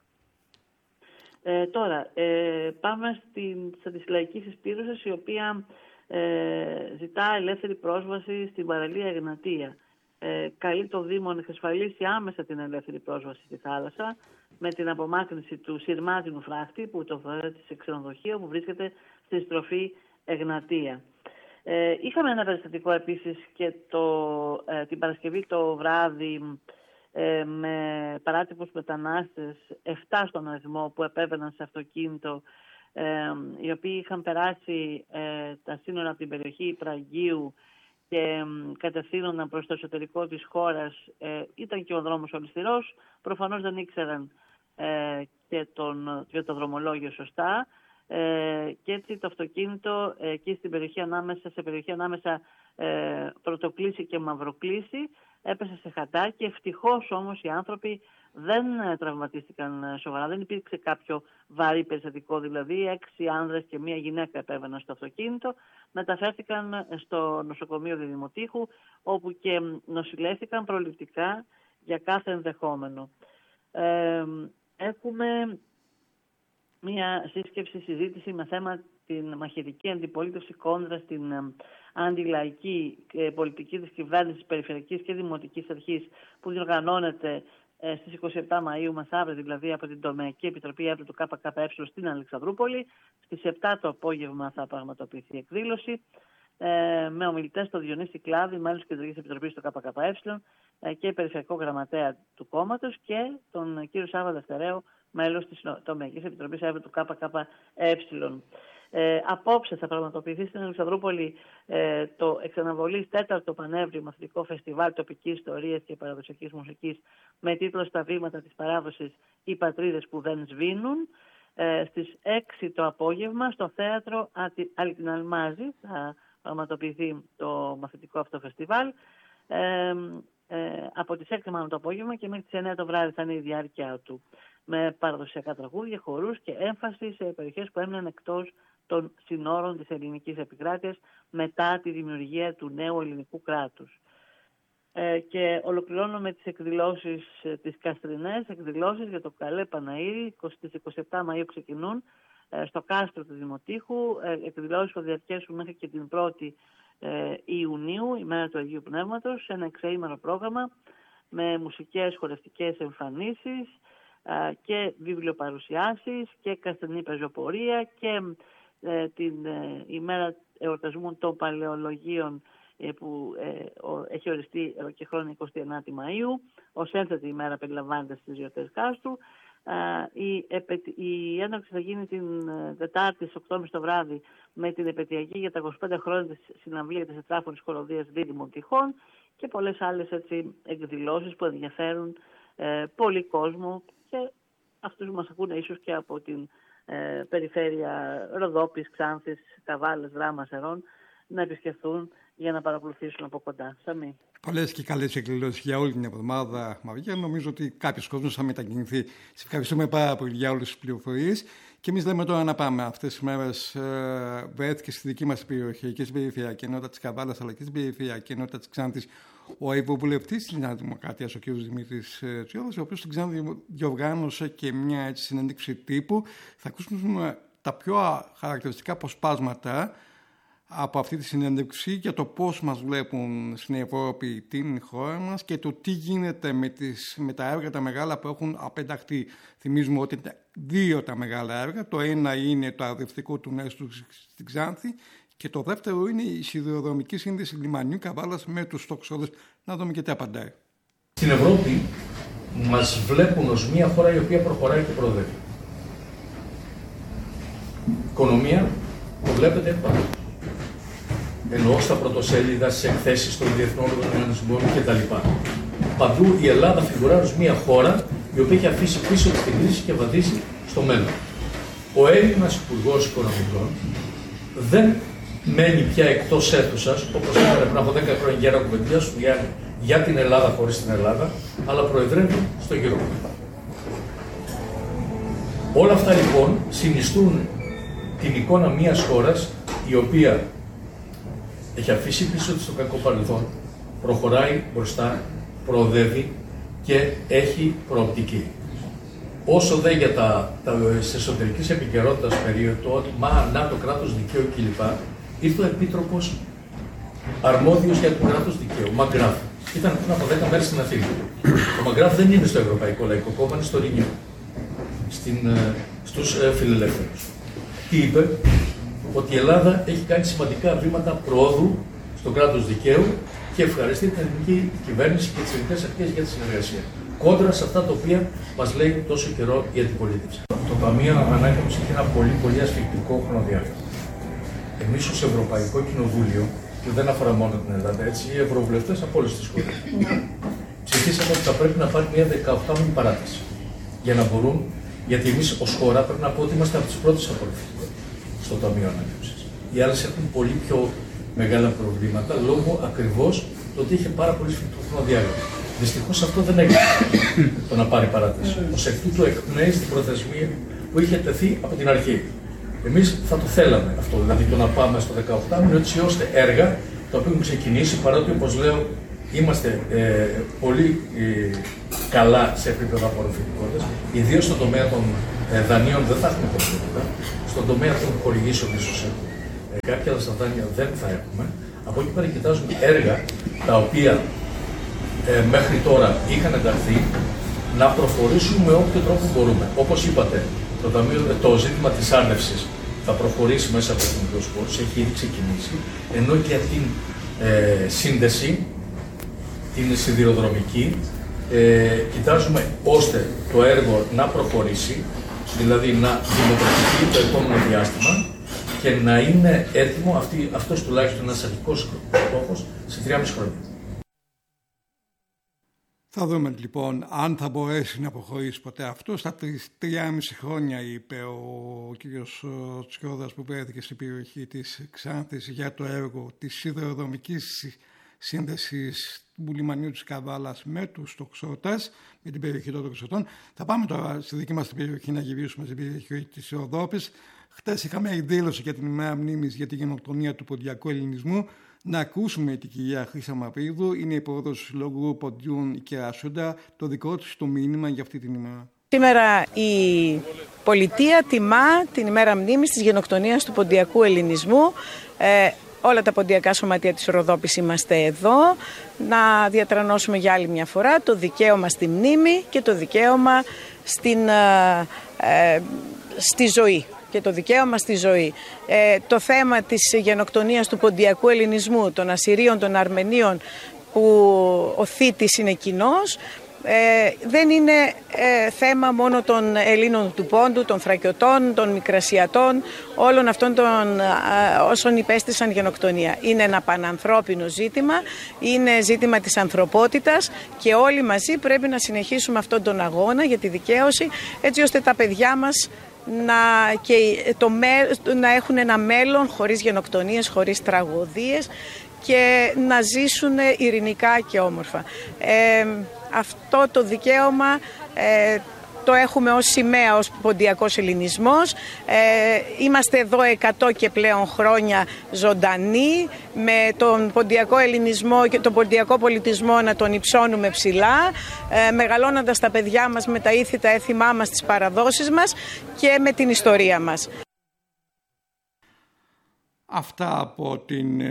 Ε, τώρα, ε, πάμε στην στατιστική συσπήρωση, η οποία ε, ζητά ελεύθερη πρόσβαση στην παραλία Εγνατία. Ε, καλεί το Δήμο να εξασφαλίσει άμεσα την ελεύθερη πρόσβαση στη θάλασσα με την απομάκρυνση του σειρμάτινου φράχτη που τοποθετείται σε ξενοδοχείο που βρίσκεται στη στροφή Εγνατία. Ε, είχαμε ένα περιστατικό επίσης και το, ε, την Παρασκευή το βράδυ ε, με παράτυπους μετανάστες, εφτά στον αριθμό, που επέβαιναν σε αυτοκίνητο, ε, οι οποίοι είχαν περάσει ε, τα σύνορα από την περιοχή Πραγγίου και ε, κατευθύνονταν προς το εσωτερικό της χώρας. Ε, ήταν και ο δρόμος ολισθηρός, προφανώς δεν ήξεραν ε, και, τον, και το δρομολόγιο σωστά. Ε, και έτσι το αυτοκίνητο ε, εκεί στην περιοχή ανάμεσα, σε περιοχή ανάμεσα ε, Πρωτοκλήση και Μαυροκλήση έπεσε σε χατάκι. Ευτυχώς όμως οι άνθρωποι δεν ε, τραυματίστηκαν ε, σοβαρά, δεν υπήρξε κάποιο βαρύ περιστατικό, δηλαδή έξι άνδρες και μία γυναίκα επέβαιναν στο αυτοκίνητο, μεταφέρθηκαν στο νοσοκομείο Διδημοτήχου, όπου και νοσηλεύτηκαν προληπτικά για κάθε ενδεχόμενο. Ε, έχουμε μια σύσκεψη συζήτηση με θέμα την μαχητική αντιπολίτευση κόντρα στην ε, αντιλαϊκή ε, πολιτική της κυβέρνησης περιφερειακής και δημοτικής αρχής, που διοργανώνεται ε, στις είκοσι επτά Μαΐου μεθαύριο, δηλαδή από την Τομεακή Επιτροπή Εύρου του ΚΚΕ στην Αλεξανδρούπολη. Στις επτά το απόγευμα θα πραγματοποιηθεί εκδήλωση ε, με ομιλητές τον Διονύση Κλάδη, μέλος της Κεντρικής Επιτροπής του ΚΚΕ ε, και περιφερειακό γραμματέα του κόμματος, και τον κύριο Σάββα Δευτερέο, μέλος της Τομεακής Επιτροπής Εύρου του ΚΚΕ. Ε, απόψε θα πραγματοποιηθεί στην Αλεξανδρούπολη ε, το εξαναβολής τέταρτο Πανεύρη Μαθητικό Φεστιβάλ Τοπικής Ιστορίας και Παραδοσιακής Μουσικής με τίτλο «Στα βήματα της παράδοσης, οι πατρίδες που δεν σβήνουν». Ε, στις έξι το απόγευμα στο θέατρο Αλυτιναλμάζη θα πραγματοποιηθεί το μαθητικό αυτό φεστιβάλ. Ε, ε, από τις έξι μάλλον το απόγευμα και μέχρι τις εννιά το βράδυ θα είναι η διάρκεια του, με παραδοσιακά τραγούδια, χορούς και έμφαση σε περιοχές που έμειναν εκτός των συνόρων της ελληνικής επικράτειας μετά τη δημιουργία του νέου ελληνικού κράτους. και ολοκληρώνω με τις εκδηλώσεις, τις καστρινές εκδηλώσεις για το Καλέ Παναήρι. Στις είκοσι επτά Μαΐου ξεκινούν στο κάστρο του Δημοτήχου, εκδηλώσεις που θα διαρκέσουν μέχρι και την πρώτη Ιουνίου, ημέρα του Αγίου Πνεύματος, ένα εξαήμερο πρόγραμμα με μουσικές χορευτικές εμφανίσεις και βιβλιοπαρουσιάσεις και καστρινή πεζοπορία και την ημέρα εορτασμού των Παλαιολογίων που έχει οριστεί εδώ και χρόνια εικοστή ενάτη Μαΐου. Ως ένθετη ημέρα περιλαμβάνεται στις γιορτές Κάστρου. Η, η έναρξη θα γίνει την Τετάρτη στις οκτώ και μισή το βράδυ με την επαιτειακή για τα είκοσι πέντε χρόνια της συναυλία της τετράφωνης χοροδίας Δίδυμων Τυχών και πολλές άλλες έτσι, εκδηλώσεις που ενδιαφέρουν ε, πολύ κόσμο και αυτούς που μας ακούνε ίσως και από την ε, περιφέρεια Ροδόπης, Ξάνθης, Καβάλας, Δράμας, Ερών να επισκεφθούν για να παρακολουθήσουν από κοντά. Σαμή. Πολλές και καλές εκδηλώσεις για όλη την εβδομάδα, Μαρία. Νομίζω ότι κάποιος κόσμος θα μετακινηθεί. Σε ευχαριστούμε πάρα πολύ για όλες τις πληροφορίες. Και εμείς λέμε τώρα να πάμε αυτές τις μέρες ε, βρέθηκε στη δική μας περιοχή και στην περιφερειακή ενότητα της Καβάλας αλλά και στην περιφερειακή ενότητα της Ξάνθης ο ευρωβουλευτής της Νέας Δημοκρατίας, ο κ. Δημήτρης Τσιόδρας, ο οποίος στην Ξάνθη διοργάνωσε και μια έτσι, συνέντευξη τύπου. Θα ακούσουμε τα πιο χαρακτηριστικά αποσπάσματα από αυτή τη συνέντευξη για το πώς μας βλέπουν στην Ευρώπη την χώρα μας και το τι γίνεται με, τις, με τα έργα τα μεγάλα που έχουν απενταχθεί. Θυμίζουμε ότι είναι δύο τα μεγάλα έργα. Το ένα είναι το αρδευτικό του Νέστου στην Ξάνθη και το δεύτερο είναι η σιδηροδρομική σύνδεση λιμανιού Καβάλας με τους τοξότες. Να δούμε και τι απαντάει. Στην Ευρώπη μας βλέπουν ως μια χώρα η οποία προχωράει και προοδεύει. Οικονομία, το βλέπετε πάνω. Εννοώ στα πρωτοσέλιδα, σε εκθέσεις των διεθνών οργανισμών κτλ. Παντού η Ελλάδα φιγουράρει ως μια χώρα η οποία έχει αφήσει πίσω της την κρίση και βαδίζει στο μέλλον. Ο Έλληνας Υπουργός Οικονομικών δεν μένει πια εκτός αίθουσας, όπως έκανε πριν από δέκα χρόνια γέρα κουβεντία σου για την Ελλάδα χωρίς την Ελλάδα, αλλά προεδρεύει στο γύρο. Όλα αυτά λοιπόν συνιστούν την εικόνα μιας χώρας η οποία έχει αφήσει πίσω της το κακό παρελθόν, προχωράει μπροστά, προοδεύει και έχει προοπτική. Όσο δε για τα, τα εσωτερικής επικαιρότητας περίοδο, ότι μα να το κράτος δικαίου κλπ. Ήρθε ο Επίτροπος αρμόδιος για το κράτος δικαίου, Μαγκράφ. Ήταν πριν από δέκα μέρες στην Αθήνα. Ο Μαγκράφ δεν είναι στο Ευρωπαϊκό Λαϊκό Κόμμα, είναι στο Ρινιού, στους ε, φιλελεύθερους. Τι είπε? Ότι η Ελλάδα έχει κάνει σημαντικά βήματα προόδου στο κράτος δικαίου και ευχαριστεί την ελληνική κυβέρνηση και τις ελληνικές αρχές για τη συνεργασία. Κόντρα σε αυτά τα οποία μας λέει τόσο καιρό η αντιπολίτευση. Το Ταμείο Ανάκαμψης έχει ένα πολύ πολύ ασφικτικό χρονοδιάγραμμα. Εμείς ως Ευρωπαϊκό Κοινοβούλιο, και δεν αφορά μόνο την Ελλάδα, έτσι, οι ευρωβουλευτές από όλες τις χώρες, ψηφίσαμε ότι θα πρέπει να πάρει μια δεκαοκτάμηνη παράταση. Για να μπορούν, γιατί εμείς ως χώρα πρέπει να πω ότι είμαστε από τις πρώτες απορριφθήσεις στο Ταμείο Ανάκαμψης. Οι άλλες έχουν πολύ πιο μεγάλα προβλήματα λόγω ακριβώς του ότι είχε πάρα πολύ σφιχτό χρονοδιάγραμμα. Δυστυχώς αυτό δεν έγινε το να πάρει παράταση. Ως εκ τούτου εκπνέει στην προθεσμία που είχε τεθεί από την αρχή. Εμείς θα το θέλαμε αυτό, δηλαδή το να πάμε στο δεκαοκτάμηνο έτσι ώστε έργα τα οποία έχουν ξεκινήσει, παρότι όπως λέω είμαστε ε, πολύ ε, καλά σε επίπεδο απορροφητικότητας, ιδίως στον τομέα των ε, δανείων δεν θα έχουμε προβλήματα, στον τομέα των χορηγήσεων ίσως έχουμε. Ε, κάποια άλλα στα δάνεια δεν θα έχουμε. Από εκεί πέρα κοιτάζουμε έργα τα οποία ε, μέχρι τώρα είχαν ενταχθεί να προχωρήσουμε με όποιο τρόπο μπορούμε. Όπως είπατε, το, ταμείο, το ζήτημα της άρνευσης θα προχωρήσει μέσα από τον εθνικό πόρους, έχει ήδη ξεκινήσει, ενώ και την ε, σύνδεση, την σιδηροδρομική, ε, κοιτάζουμε ώστε το έργο να προχωρήσει, δηλαδή να δημοκρατηθεί το επόμενο διάστημα και να είναι έτοιμο, αυτή, αυτός τουλάχιστον ένας αρχικός στόχος, σε τρία και μισό χρόνια. Θα δούμε λοιπόν αν θα μπορέσει να προχωρήσει ποτέ αυτό. Στα τρία και μισό χρόνια, είπε ο κ. Τσιόδρας που βρέθηκε στην περιοχή της Ξάνθης για το έργο της σιδηροδρομικής σύνδεσης του λιμανιού της Καβάλας με τους τοξότες, με την περιοχή των τοξωτών. Θα πάμε τώρα στη δική μας την περιοχή να γυρίσουμε στην περιοχή της Ροδόπης. Χτες είχαμε εκδήλωση για την ημέρα μνήμης για τη γενοκτονία του ποντιακού ελληνισμού. Να ακούσουμε την κυρία Χρύσα Μαυρίδου, είναι η πρόεδρος του Συλλόγου Ποντίων Κερασούντα, το δικό της το μήνυμα για αυτή την ημέρα. Σήμερα η πολιτεία τιμά την ημέρα μνήμης της γενοκτονίας του ποντιακού ελληνισμού. Ε, όλα τα ποντιακά σωματεία της Ροδόπης είμαστε εδώ να διατρανώσουμε για άλλη μια φορά το δικαίωμα στη μνήμη και το δικαίωμα στην, ε, ε, στη ζωή. Και το δικαίωμα στη ζωή. Ε, το θέμα της γενοκτονίας του ποντιακού ελληνισμού, των Ασσυρίων, των Αρμενίων, που ο θήτης είναι κοινός, ε, δεν είναι ε, θέμα μόνο των Ελλήνων του Πόντου, των Θρακιωτών, των Μικρασιατών, όλων αυτών των ε, όσων υπέστησαν γενοκτονία. Είναι ένα πανανθρώπινο ζήτημα, είναι ζήτημα της ανθρωπότητας και όλοι μαζί πρέπει να συνεχίσουμε αυτόν τον αγώνα για τη δικαίωση, έτσι ώστε τα παιδιά μας να, και το, να έχουν ένα μέλλον χωρίς γενοκτονίες, χωρίς τραγωδίες και να ζήσουν ειρηνικά και όμορφα. Ε, αυτό το δικαίωμα ε, το έχουμε ως σημαία, ως ποντιακός ελληνισμός. Ε, είμαστε εδώ εκατό και πλέον χρόνια ζωντανοί, με τον ποντιακό ελληνισμό και τον ποντιακό πολιτισμό να τον υψώνουμε ψηλά, ε, μεγαλώνοντας τα παιδιά μας με τα ήθη, τα έθιμά μας, τις παραδόσεις μας και με την ιστορία μας. Αυτά από την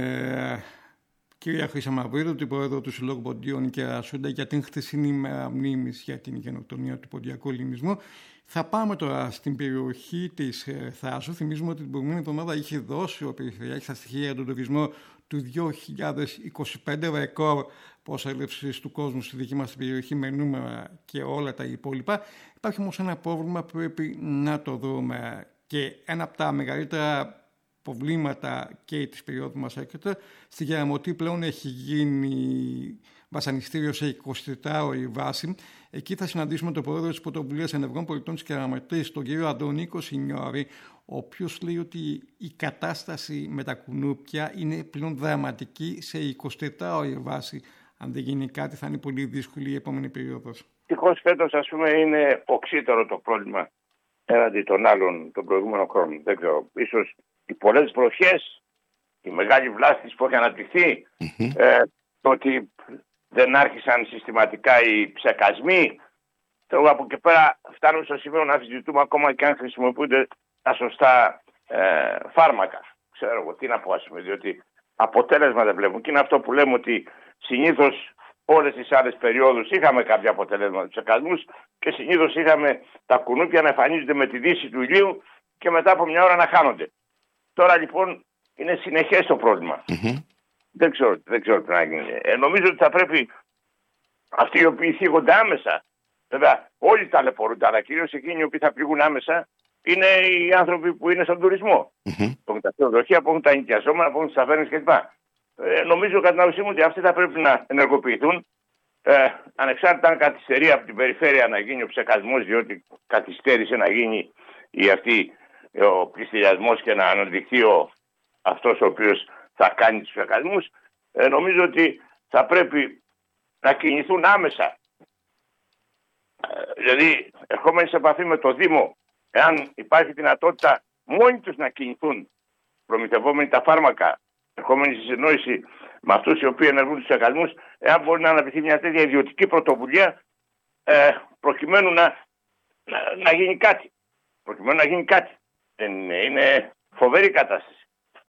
ε, κυρία Χρύσα Μαυρίδου, την πρόεδρο του Συλλόγου Ποντίων Κερασούντα, για την χθεσινή ημέρα μνήμης για την γενοκτονία του ποντιακού ελληνισμού. Θα πάμε τώρα στην περιοχή της ε, Θράσου. Θυμίζουμε ότι την προηγούμενη εβδομάδα είχε δώσει ο Περιφερειάρχης στα στοιχεία για τον τουρισμό του δύο χιλιάδες είκοσι πέντε ρεκόρ προσέλευσης του κόσμου στη δική μας περιοχή με νούμερα και όλα τα υπόλοιπα. Υπάρχει όμως ένα πρόβλημα που πρέπει να το δούμε, και ένα από τα μεγαλύτερα προβλήματα και της περίοδου μας έρχεται. Στη Γεραμωτή πλέον έχει γίνει βασανιστήριο σε εικοσιτετράωρη βάση. Εκεί θα συναντήσουμε τον πρόεδρο της Πρωτοβουλίας Ενεργών Πολιτών της Γεραμωτής, τον κύριο Αντωνίκο Σινιώρη, ο οποίος λέει ότι η κατάσταση με τα κουνούπια είναι πλέον δραματική σε εικοσιτετράωρη βάση. Αν δεν γίνει κάτι, θα είναι πολύ δύσκολη η επόμενη περίοδος. Δυστυχώς φέτος, ας πούμε, είναι οξύτερο το πρόβλημα έναντι των άλλων των προηγούμενων χρόνων. Δεν ξέρω, ίσως οι πολλές βροχές, η μεγάλη βλάστηση που έχει αναπτυχθεί, mm-hmm. ε, το ότι δεν άρχισαν συστηματικά οι ψεκασμοί. Τώρα από εκεί πέρα φτάνουμε στο σημείο να αμφισβητούμε ακόμα και αν χρησιμοποιούνται τα σωστά ε, φάρμακα. Ξέρω εγώ τι να πω, ας πούμε, διότι αποτέλεσμα δεν βλέπουμε. Και είναι αυτό που λέμε, ότι συνήθως όλες τις άλλες περιόδους είχαμε κάποια αποτελέσματα του ψεκασμούς και συνήθως είχαμε τα κουνούπια να εμφανίζονται με τη δύση του ηλίου και μετά από μια ώρα να χάνονται. Τώρα λοιπόν είναι συνεχές το πρόβλημα. Mm-hmm. Δεν ξέρω, δεν ξέρω τι να γίνει. Ε, νομίζω ότι θα πρέπει αυτοί οι οποίοι θίγονται άμεσα, βέβαια όλοι ταλαιπωρούνται, αλλά κυρίως εκείνοι οι οποίοι θα πληγούν άμεσα είναι οι άνθρωποι που είναι στον τουρισμό. Mm-hmm. Που έχουν τα ξενοδοχεία, που έχουν τα ενοικιαζόμενα, που έχουν τις ταβέρνες κλπ. Ε, νομίζω κατά την άποψή μου ότι αυτοί θα πρέπει να ενεργοποιηθούν. Ε, ανεξάρτητα αν καθυστερεί από την περιφέρεια να γίνει ο ψεκασμός, διότι καθυστέρησε να γίνει η αυτή ο πληστηριασμός και να αναδειχθεί ο, αυτός ο οποίος θα κάνει τους ψεκασμούς, ε, νομίζω ότι θα πρέπει να κινηθούν άμεσα. Ε, δηλαδή, ερχόμενοι σε επαφή με το Δήμο, εάν υπάρχει δυνατότητα μόνοι τους να κινηθούν, προμηθευόμενοι τα φάρμακα, ερχόμενοι στη συνεννόηση με αυτούς οι οποίοι ενεργούν τους ψεκασμούς, εάν μπορεί να αναπτυχθεί μια τέτοια ιδιωτική πρωτοβουλία, ε, προκειμένου να, να, να γίνει κάτι. Προκειμένου να γίνει κάτι. Είναι, είναι φοβερή κατάσταση.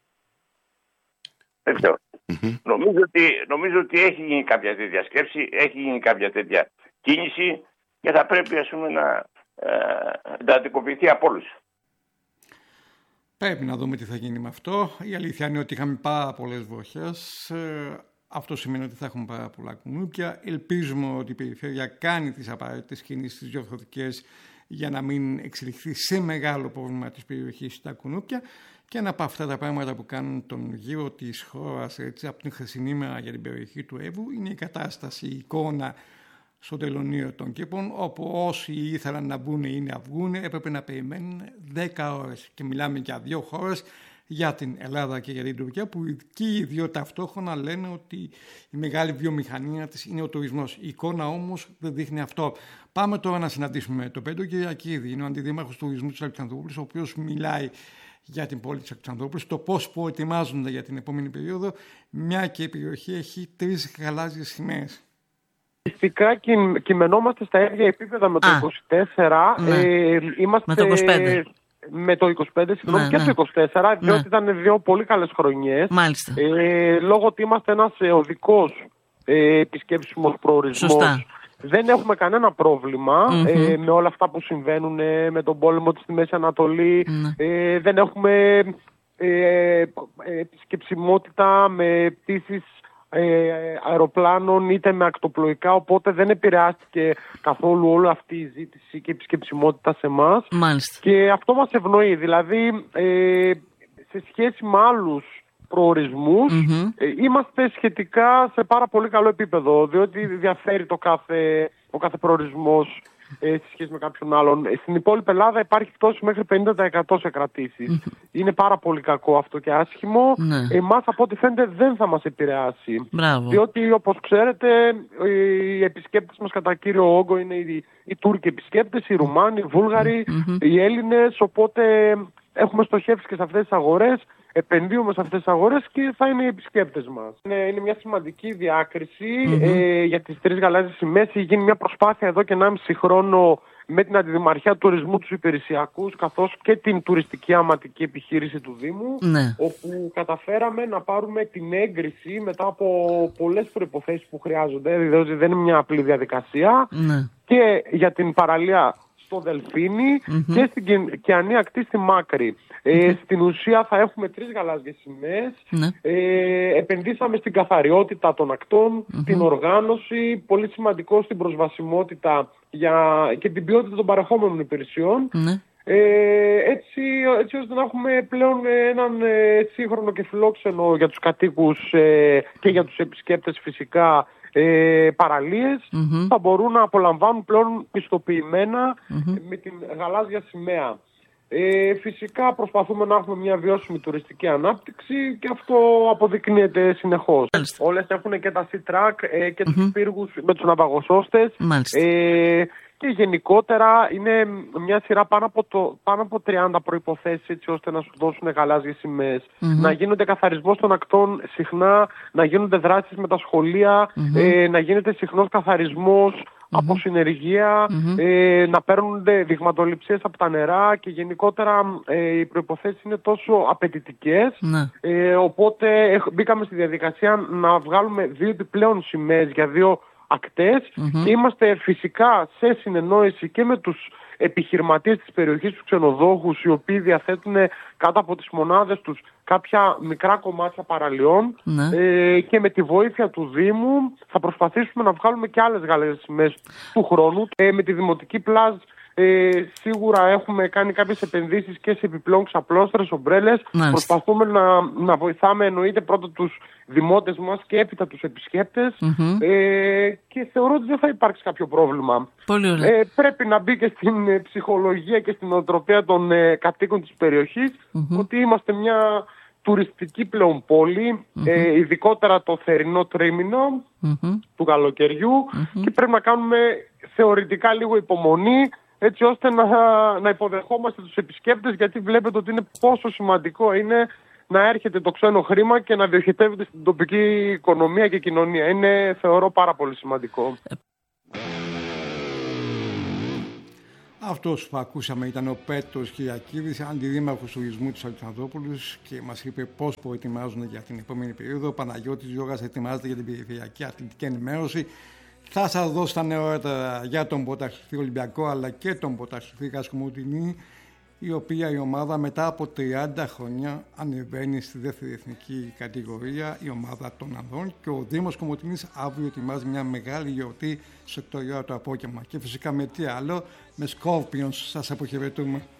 Δεν ξέρω. Mm-hmm. Νομίζω, ότι, νομίζω ότι έχει γίνει κάποια τέτοια σκέψη, έχει γίνει κάποια τέτοια κίνηση και θα πρέπει, ας πούμε, να ε, εντατικοποιηθεί από όλους. Πρέπει να δούμε τι θα γίνει με αυτό. Η αλήθεια είναι ότι είχαμε πάρα πολλές βροχές. Αυτό σημαίνει ότι θα έχουμε πάρα πολλά κουνούπια. Ελπίζουμε ότι η περιφέρεια κάνει τις απαραίτητες κινήσεις, τις διορθωτικές, για να μην εξελιχθεί σε μεγάλο πρόβλημα της περιοχής τα κουνούπια. Και ένα από αυτά τα πράγματα που κάνουν τον γύρο της χώρας, έτσι, από την χθεσινή μέρα για την περιοχή του Εύρου, είναι η κατάσταση, η εικόνα στο τελωνείο των κήπων, όπου όσοι ήθελαν να μπουν ή να βγουν έπρεπε να περιμένουν δέκα ώρες. Και μιλάμε για δύο χώρες, για την Ελλάδα και για την Τουρκία, που και οι δύο ταυτόχρονα λένε ότι η μεγάλη βιομηχανία της είναι ο τουρισμός. Η εικόνα όμως δεν δείχνει αυτό. Πάμε τώρα να συναντήσουμε τον Πέντρο Κυριακίδη, είναι ο αντιδήμαρχος τουρισμού της Αλεξανδρούπολης, ο οποίος μιλάει για την πόλη της Αλεξανδρούπολης, το πώς προετοιμάζονται για την επόμενη περίοδο, μια και η περιοχή έχει τρεις γαλάζιες σημαίες. Φυσικά κειμενόμαστε στα ίδια επίπεδα με το Α, είκοσι τέσσερα. Ναι. Ε, είμαστε... Με το είκοσι πέντε. Με το είκοσι πέντε, συγγνώμη, ναι, και ναι. το είκοσι τέσσερα, διότι ναι. ήταν δύο πολύ καλές χρονιές. Μάλιστα. Ε, λόγω ότι είμαστε ένας οδικός ε, επισκέψιμος προορισμός. Σωστά. Δεν έχουμε κανένα πρόβλημα mm-hmm. ε, με όλα αυτά που συμβαίνουν ε, με τον πόλεμο της στη Μέση Ανατολή. Mm. Ε, δεν έχουμε ε, επισκεψιμότητα με πτήσεις ε, αεροπλάνων είτε με ακτοπλοϊκά, οπότε δεν επηρεάστηκε καθόλου όλη αυτή η ζήτηση και η επισκεψιμότητα σε εμάς. Μάλιστα. Και αυτό μας ευνοεί. Δηλαδή, ε, σε σχέση με άλλους προορισμούς, mm-hmm. ε, είμαστε σχετικά σε πάρα πολύ καλό επίπεδο, διότι διαφέρει το κάθε, ο κάθε προορισμός ε, σε σχέση με κάποιον άλλον. Ε, στην υπόλοιπη Ελλάδα υπάρχει πτώση μέχρι πενήντα τοις εκατό σε κρατήσεις. Mm-hmm. Είναι πάρα πολύ κακό αυτό και άσχημο. Mm-hmm. Εμάς, από ό,τι φαίνεται, δεν θα μας επηρεάσει. Μπράβο. Διότι, όπως ξέρετε, οι επισκέπτες μας κατά κύριο όγκο είναι οι, οι Τούρκοι επισκέπτες, οι Ρουμάνοι, οι Βούλγαροι, mm-hmm. οι Έλληνες, οπότε έχουμε στοχεύσει και σε αυτές τις αγορές. Επενδύουμε σε αυτές τις αγορές και θα είναι οι επισκέπτες μας. Είναι, είναι μια σημαντική διάκριση mm-hmm. ε, για τις τρεις γαλάζιες σημαίες. Έχει γίνει μια προσπάθεια εδώ και ενάμιση χρόνο με την Αντιδημαρχία Τουρισμού, τους υπηρεσιακούς, καθώς και την τουριστική αματική επιχείρηση του Δήμου, ναι. όπου καταφέραμε να πάρουμε την έγκριση μετά από πολλές προϋποθέσεις που χρειάζονται, διότι δεν είναι μια απλή διαδικασία, ναι. και για την παραλία στο Δελφίνι mm-hmm. και στην Κιανή Ακτή στη Μάκρη. Mm-hmm. Ε, στην ουσία θα έχουμε τρεις γαλάζιες σημαίες. Mm-hmm. Ε, επενδύσαμε στην καθαριότητα των ακτών, mm-hmm. την οργάνωση, πολύ σημαντικό στην προσβασιμότητα για, και την ποιότητα των παρεχόμενων υπηρεσιών. Mm-hmm. Ε, έτσι, έτσι ώστε να έχουμε πλέον έναν ε, σύγχρονο και φιλόξενο για τους κατοίκους ε, και για τους επισκέπτες φυσικά Ε, παραλίες, mm-hmm. θα μπορούν να απολαμβάνουν πλέον πιστοποιημένα mm-hmm. με την γαλάζια σημαία. Ε, φυσικά προσπαθούμε να έχουμε μια βιώσιμη τουριστική ανάπτυξη και αυτό αποδεικνύεται συνεχώς. Μάλιστα. Όλες έχουν και τα sea track ε, και mm-hmm. τους πύργους με τους ναυαγοσώστες. Ε, και γενικότερα είναι μια σειρά πάνω από, το, πάνω από τριάντα προϋποθέσεις έτσι ώστε να σου δώσουν γαλάζιες σημαίες. Mm-hmm. Να γίνονται καθαρισμός των ακτών συχνά, να γίνονται δράσεις με τα σχολεία, mm-hmm. ε, να γίνεται συχνός καθαρισμός mm-hmm. από συνεργεία, mm-hmm. ε, να παίρνονται δειγματοληψίες από τα νερά και γενικότερα ε, οι προϋποθέσεις είναι τόσο απαιτητικές. Mm-hmm. Ε, οπότε ε, μπήκαμε στη διαδικασία να βγάλουμε δύο επιπλέον σημαίες για δύο ακτές mm-hmm. και είμαστε φυσικά σε συνεννόηση και με τους επιχειρηματίες της περιοχής, τους ξενοδόχους, οι οποίοι διαθέτουν κάτω από τις μονάδες τους κάποια μικρά κομμάτια παραλιών mm-hmm. ε, και με τη βοήθεια του Δήμου θα προσπαθήσουμε να βγάλουμε και άλλες γαλάζιες σημαίες του χρόνου. Ε, με τη Δημοτική Πλάζ Ε, σίγουρα έχουμε κάνει κάποιες επενδύσεις και σε επιπλέον ξαπλώστρες, ομπρέλες. Μάλιστα. Προσπαθούμε να, να βοηθάμε εννοείται πρώτα τους δημότες μας και έπειτα τους επισκέπτες mm-hmm. ε, και θεωρώ ότι δεν θα υπάρξει κάποιο πρόβλημα. Πολύ ωραία. Ε, πρέπει να μπει και στην ε, ψυχολογία και στην οτροπία των ε, κατοίκων της περιοχής mm-hmm. ότι είμαστε μια τουριστική πλέον πόλη, mm-hmm. ε, ειδικότερα το θερινό τρίμηνο mm-hmm. του καλοκαιριού mm-hmm. και πρέπει να κάνουμε θεωρητικά λίγο υπομονή έτσι ώστε να, να υποδεχόμαστε τους επισκέπτες, γιατί βλέπετε ότι είναι πόσο σημαντικό είναι να έρχεται το ξένο χρήμα και να διοχετεύεται στην τοπική οικονομία και κοινωνία. Είναι, θεωρώ, πάρα πολύ σημαντικό. Αυτός που ακούσαμε ήταν ο Πέτρος Κυριακίδης, αντιδήμαρχος τουρισμού της Αλεξανδρούπολης, και μας είπε πώς προετοιμάζουν για την επόμενη περίοδο. Ο Παναγιώτης Γιώργας ετοιμάζεται για την περιφερειακή αθλητική ενημέρωση. Θα σας δώσω τα νεότερα για τον πρωταθλητή Ολυμπιακό αλλά και τον πρωταθλητή Κασκομοτηνή, η οποία η ομάδα μετά από τριάντα χρόνια ανεβαίνει στη δεύτερη εθνική κατηγορία, η ομάδα των ανδρών, και ο Δήμος Κομοτηνής αύριο ετοιμάζει μια μεγάλη γιορτή στο οκτώ η ώρα το απόγευμα. Και φυσικά με τι άλλο, με Σκόρπιονς σας αποχαιρετούμε.